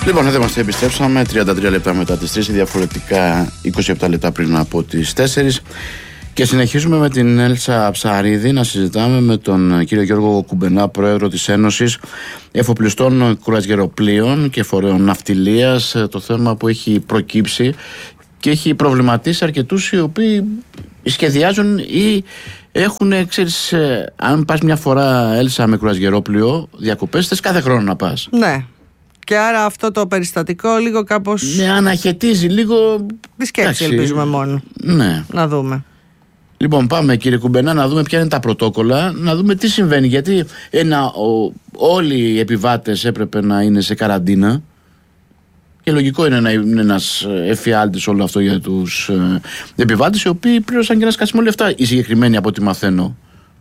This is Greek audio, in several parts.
Λοιπόν, εδώ είμαστε, επιστρέψαμε 33 λεπτά μετά τις 3, διαφορετικά 27 λεπτά πριν από τις 4, και συνεχίζουμε με την Έλσα Ψαρίδη να συζητάμε με τον κύριο Γιώργο Κουμπενά, πρόεδρο της Ένωσης Εφοπλιστών Κουρασγεροπλοίων και Φορέων Ναυτιλίας, το θέμα που έχει προκύψει και έχει προβληματίσει αρκετούς οι οποίοι σχεδιάζουν ή έχουν, ξέρεις, αν πας μια φορά, Έλσα, με κουρασγερόπλοιο διακοπές, θες κάθε χρόνο να πας. Ναι. Και άρα αυτό το περιστατικό λίγο κάπως... Ναι, αναχαιτίζει λίγο... Τη σκέψη ελπίζουμε μόνο. Ναι. Να δούμε. Λοιπόν, πάμε, κύριε Κουμπενά, να δούμε ποια είναι τα πρωτόκολλα, να δούμε τι συμβαίνει. Γιατί όλοι οι επιβάτες έπρεπε να είναι σε καραντίνα. Και λογικό είναι να είναι ένας εφιάλτης όλο αυτό για τους επιβάτες, οι οποίοι πλήρωσαν και ένα σκασμό λεφτά, οι συγκεκριμένοι από ό,τι μαθαίνω.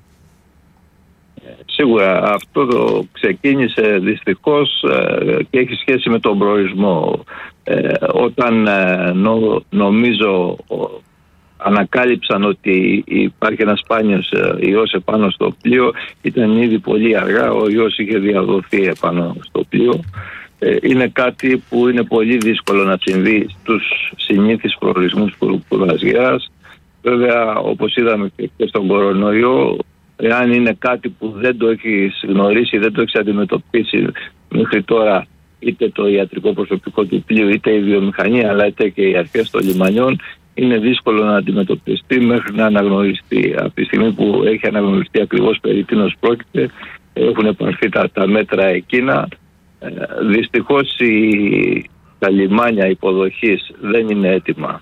Σίγουρα αυτό το ξεκίνησε δυστυχώς και έχει σχέση με τον προορισμό. Όταν νομίζω ανακάλυψαν ότι υπάρχει ένας σπάνιος ιός επάνω στο πλοίο, ήταν ήδη πολύ αργά, ο ιός είχε διαδοθεί επάνω στο πλοίο. Είναι κάτι που είναι πολύ δύσκολο να συμβεί στους συνήθεις προορισμούς κουρασγέρας. Βέβαια, όπως είδαμε και στον κορονοϊό, εάν είναι κάτι που δεν το έχεις γνωρίσει, δεν το έχεις αντιμετωπίσει μέχρι τώρα, είτε το ιατρικό προσωπικό του πλοίου, είτε η βιομηχανία, αλλά είτε και οι αρχές των λιμανιών, είναι δύσκολο να αντιμετωπιστεί μέχρι να αναγνωριστεί. Από τη στιγμή που έχει αναγνωριστεί ακριβώς περί τίνος πρόκειται, έχουν πάρθει τα μέτρα εκείνα. Δυστυχώς τα λιμάνια υποδοχής δεν είναι έτοιμα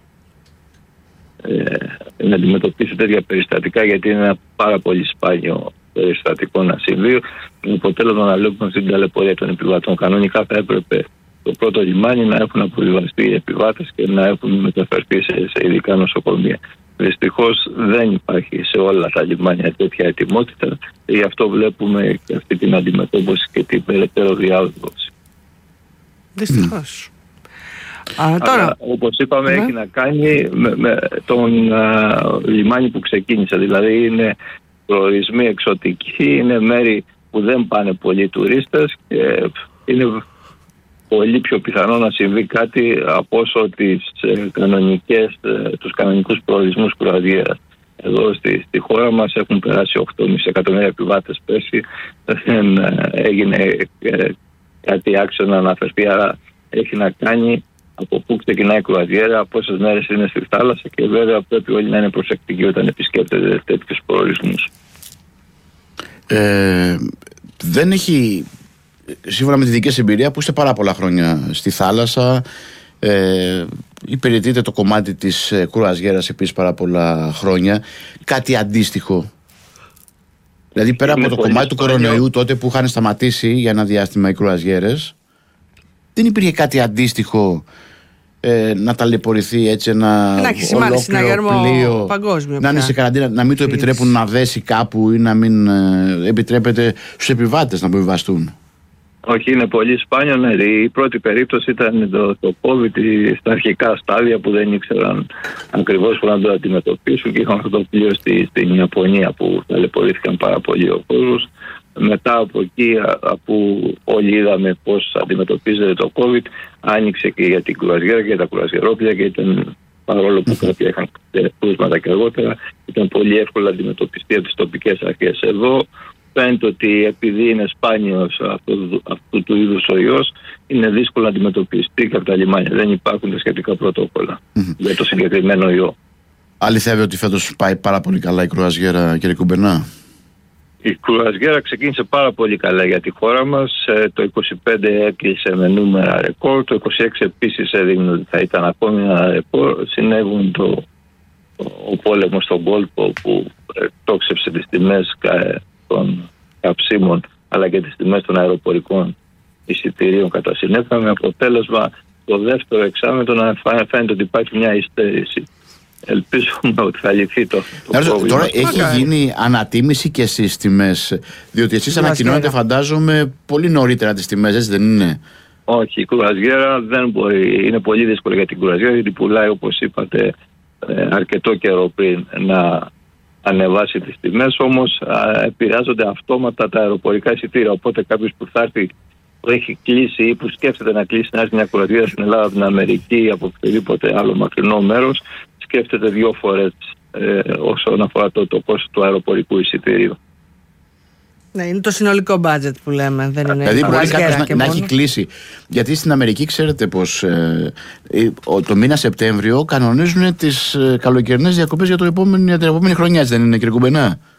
να αντιμετωπίσουν τέτοια περιστατικά, γιατί είναι ένα πάρα πολύ σπάνιο περιστατικό να συμβεί. Με αποτέλεσμα να βλέπουμε αυτή την ταλαιπωρία των επιβατών. Κανονικά θα έπρεπε το πρώτο λιμάνι να έχουν αποβιβαστεί οι επιβάτες και να έχουν μεταφερθεί σε ειδικά νοσοκομεία. Δυστυχώς δεν υπάρχει σε όλα τα λιμάνια τέτοια ετοιμότητα, και γι' αυτό βλέπουμε και αυτή την αντιμετώπιση και την περαιτέρω διάδοση. Δυστυχώς. Τώρα, όπως είπαμε, έχει να κάνει με τον λιμάνι που ξεκίνησε. Δηλαδή είναι προορισμοί εξωτικοί, είναι μέρη που δεν πάνε πολλοί τουρίστες και είναι πολύ πιο πιθανό να συμβεί κάτι από όσο τους κανονικούς προορισμούς κουρασγέρας. Εδώ στη χώρα μας έχουν περάσει 8,5 εκατομμύρια επιβάτες πέρσι. Δεν έγινε κάτι άξιο να αναφερθεί, άρα έχει να κάνει από πού ξεκινάει η κουρασγέρα, πόσες μέρες είναι στη θάλασσα, και βέβαια πρέπει όλοι να είναι προσεκτικοί όταν επισκέπτονται τέτοιους προορισμούς. Δεν έχει, σύμφωνα με τη δική σας εμπειρία που είστε πάρα πολλά χρόνια στη θάλασσα, υπηρετείτε το κομμάτι της κουρασγέρας επίσης πάρα πολλά χρόνια, κάτι αντίστοιχο? Δηλαδή πέρα από το κομμάτι του κορονοϊού, τότε που είχαν σταματήσει για ένα διάστημα οι κουρασγέρες, δεν υπήρχε κάτι αντίστοιχο να ταλαιπωρηθεί έτσι ένα ολόκληρο πλοίο, παγκόσμιο, να είναι σε καραντίνα, να μην το επιτρέπουν να δέσει κάπου ή να μην επιτρέπεται στους επιβάτες να αποβιβαστούν? Όχι, είναι πολύ σπάνιο. Ναι. Η πρώτη περίπτωση ήταν το COVID στα αρχικά στάδια, που δεν ήξεραν ακριβώς που να το αντιμετωπίσουν, και είχαν αυτό το πλοίο στην Ιαπωνία που ταλαιπωρήθηκαν πάρα πολύ ο κόσμος. Μετά από εκεί, που όλοι είδαμε πώς αντιμετωπίζεται το COVID, άνοιξε και για την κουρασγέρα και για τα κουρασγερόπλια, και ήταν, παρόλο που κάποια είχαν κρούσματα και αργότερα, ήταν πολύ εύκολο να αντιμετωπιστεί από τις τοπικές αρχές. Εδώ φαίνεται ότι επειδή είναι σπάνιος αυτού του είδους ο ιός, είναι δύσκολο να αντιμετωπιστεί και από τα λιμάνια. Δεν υπάρχουν τα σχετικά πρωτόκολλα για το συγκεκριμένο ιό. Αληθεύει ότι φέτος πάει πάρα πολύ καλά η κουρασγέρα, κύριε Κουμπενά? Η κουρασγέρα ξεκίνησε πάρα πολύ καλά για τη χώρα μας. Το 25 έκλεισε με νούμερα ρεκόρ. Το 26 επίσης έδειχνε ότι θα ήταν ακόμη ένα ρεκόρ. Συνέβουν ο πόλεμος στον κόλπο που τόξευσε τις τιμές των καυσίμων, αλλά και τις τιμές των αεροπορικών εισιτηρίων κατά συνέπεια, με αποτέλεσμα το δεύτερο εξάμηνο να φαίνεται ότι υπάρχει μια υστέρηση. Ελπίζουμε ότι θα λυθεί το πρόβλημα. Τώρα έχει γίνει ανατίμηση και στις τιμές, διότι εσείς ανακοινώνετε, φαντάζομαι, πολύ νωρίτερα τις τιμές, έτσι δεν είναι? Όχι, η κουρασγέρα δεν μπορεί. Είναι πολύ δύσκολο για την κουρασγέρα, γιατί πουλάει, όπως είπατε, αρκετό καιρό πριν να ανεβάσει τις τιμές. Όμως επηρεάζονται αυτόματα τα αεροπορικά εισιτήρια. Οπότε κάποιος που θα έρθει που έχει κλείσει ή που σκέφτεται να κλείσει, να έρθει μια κουραβιέρα στην Ελλάδα, από την Αμερική ή από οποιοδήποτε άλλο μακρινό μέρος, σκέφτεται 2 φορές όσον αφορά το κόστος του αεροπορικού εισιτηρίου. Ναι, είναι το συνολικό budget που λέμε. Δεν είναι δηλαδή μπορεί κάποιος να έχει κλείσει. Γιατί στην Αμερική ξέρετε πως το μήνα Σεπτέμβριο κανονίζουν τις καλοκαιρινές διακοπές για την επόμενη χρονιά, δεν είναι, κύριε Κουμπενά?